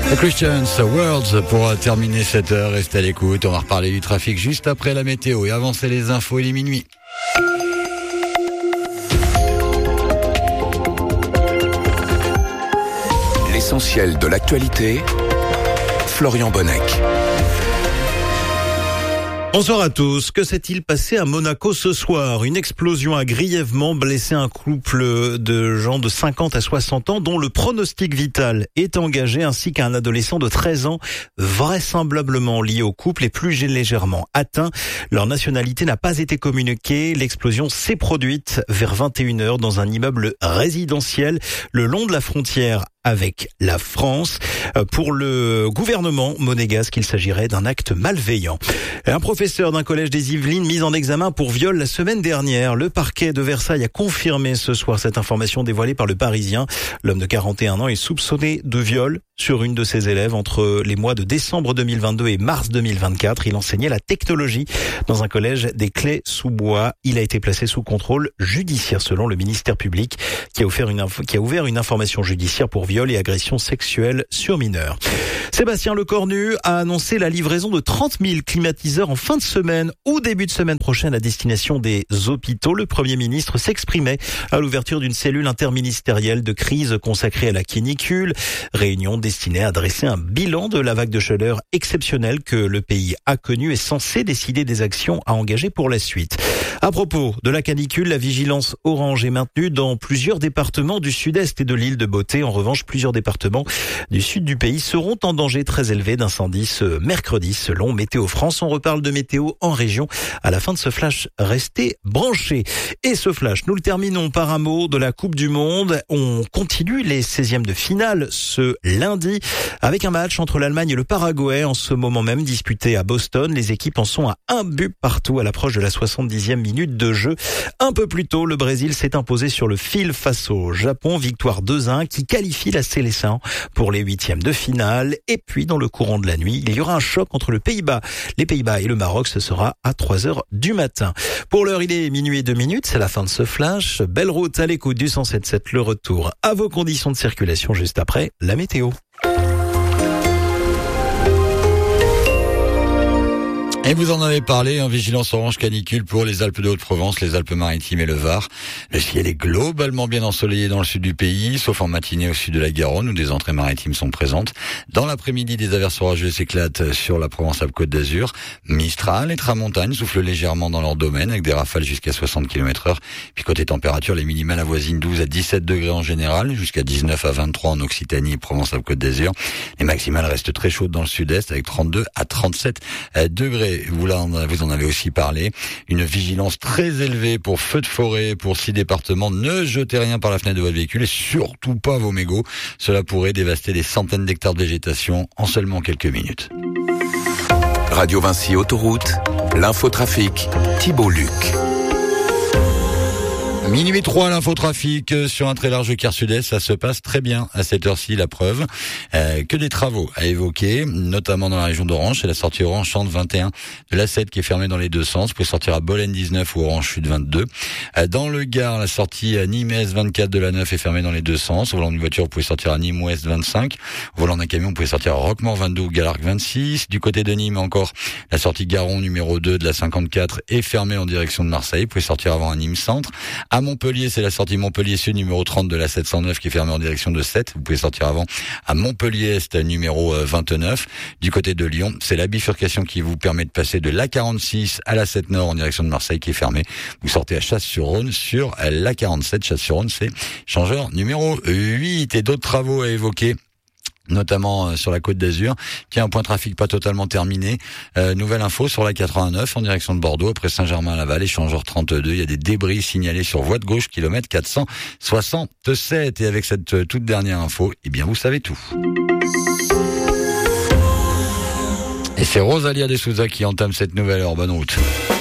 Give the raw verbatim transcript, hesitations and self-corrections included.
The Christians Worlds pour terminer cette heure. Restez à l'écoute. On va reparler du trafic juste après la météo et avancer les infos. Il est minuit. L'essentiel de l'actualité, Florian Bonnec. Bonsoir à tous. Que s'est-il passé à Monaco ce soir? Une explosion a grièvement blessé un couple de gens de cinquante à soixante ans dont le pronostic vital est engagé, ainsi qu'un adolescent de treize ans vraisemblablement lié au couple et plus légèrement atteint. Leur nationalité n'a pas été communiquée. L'explosion s'est produite vers vingt et une heures dans un immeuble résidentiel le long de la frontière avec la France. Pour le gouvernement monégasque, il s'agirait d'un acte malveillant. Un professeur d'un collège des Yvelines mis en examen pour viol la semaine dernière. Le parquet de Versailles a confirmé ce soir cette information dévoilée par le Parisien. L'homme de quarante et un ans est soupçonné de viol sur une de ses élèves entre les mois de décembre deux mille vingt-deux et mars deux mille vingt-quatre. Il enseignait la technologie dans un collège des Clés-sous-Bois. Il a été placé sous contrôle judiciaire selon le ministère public qui a ouvert une, info, qui a ouvert une information judiciaire pour viol et agression sexuelle sur mineurs. Sébastien Lecornu a annoncé la livraison de trente mille climatiseurs en fin de semaine ou début de semaine prochaine à destination des hôpitaux. Le Premier ministre s'exprimait à l'ouverture d'une cellule interministérielle de crise consacrée à la canicule. Réunion destinée à dresser un bilan de la vague de chaleur exceptionnelle que le pays a connue et censée décider des actions à engager pour la suite. À propos de la canicule, la vigilance orange est maintenue dans plusieurs départements du sud-est et de l'île de Beauté. En revanche, plusieurs départements du sud du pays seront en danger très élevé d'incendie ce mercredi, selon Météo France. On reparle de météo en région à la fin de ce flash. Restez branchés. Et ce flash, nous le terminons par un mot de la Coupe du Monde. On continue les seizièmes de finale ce lundi avec un match entre l'Allemagne et le Paraguay en ce moment même disputé à Boston. Les équipes en sont à un but partout à l'approche de la soixante-dixième minute de jeu. Un peu plus tôt, le Brésil s'est imposé sur le fil face au Japon. Victoire deux à un qui qualifie la sélection pour les huitièmes de finale. Et puis, dans le courant de la nuit, il y aura un choc entre le Pays-Bas, les Pays-Bas et le Maroc. Ce sera à trois heures du matin. Pour l'heure, il est minuit et deux minutes. C'est la fin de ce flash. Belle route à l'écoute du cent sept sept. Le retour à vos conditions de circulation juste après la météo. Et vous en avez parlé, en vigilance orange canicule pour les Alpes de Haute-Provence, les Alpes-Maritimes et le Var. Le ciel est globalement bien ensoleillé dans le sud du pays, sauf en matinée au sud de la Garonne où des entrées maritimes sont présentes. Dans l'après-midi, des averses orageuses s'éclatent sur la Provence-Alpes-Côte d'Azur. Mistral et Tramontane soufflent légèrement dans leur domaine avec des rafales jusqu'à soixante kilomètres heure. Puis côté température, les minimales avoisinent douze à dix-sept degrés en général, jusqu'à dix-neuf à vingt-trois en Occitanie et Provence-Alpes-Côte d'Azur. Les maximales restent très chaudes dans le sud-est avec trente-deux à trente-sept degrés. Vous en, vous en avez aussi parlé. Une vigilance très élevée pour feux de forêt pour six départements. Ne jetez rien par la fenêtre de votre véhicule et surtout pas vos mégots. Cela pourrait dévaster des centaines d'hectares de végétation en seulement quelques minutes. Radio Vinci Autoroute, l'infotrafic, Thibault Luc. Minuit trois, l'infotrafic sur un très large quart sud-est, ça se passe très bien à cette heure-ci, la preuve. Euh, que des travaux à évoquer, notamment dans la région d'Orange, c'est la sortie Orange Centre vingt et un de l'A sept qui est fermée dans les deux sens. Vous pouvez sortir à Bolène dix-neuf ou Orange Sud vingt-deux. Euh, dans le Gard, la sortie à Nîmes-Est vingt-quatre de la neuf est fermée dans les deux sens. Au volant d'une voiture, vous pouvez sortir à Nîmes-Ouest vingt-cinq. Au volant d'un camion, vous pouvez sortir à Roquemort vingt-deux ou Galarc vingt-six. Du côté de Nîmes encore, la sortie Garon numéro deux de la cinquante-quatre est fermée en direction de Marseille. Vous pouvez sortir avant à Nîmes Centre. À Montpellier, c'est la sortie Montpellier Sud numéro trente de la sept cent neuf qui est fermée en direction de Sète. Vous pouvez sortir avant à Montpellier Est numéro vingt-neuf. Du côté de Lyon, c'est la bifurcation qui vous permet de passer de l'A quarante-six à la sept Nord en direction de Marseille qui est fermée. Vous sortez à Chasse-sur-Rhône sur l'A quarante-sept. Chasse-sur-Rhône, c'est changeur numéro huit. Et d'autres travaux à évoquer, notamment sur la Côte d'Azur, qui a un point de trafic pas totalement terminé. Euh, nouvelle info sur la quatre-vingt-neuf en direction de Bordeaux, après Saint-Germain-Laval, échangeur trente-deux. Il y a des débris signalés sur voie de gauche, kilomètre quatre cent soixante-sept. Et avec cette toute dernière info, eh bien vous savez tout. Et c'est Rosalia de Souza qui entame cette nouvelle heure. Bonne route.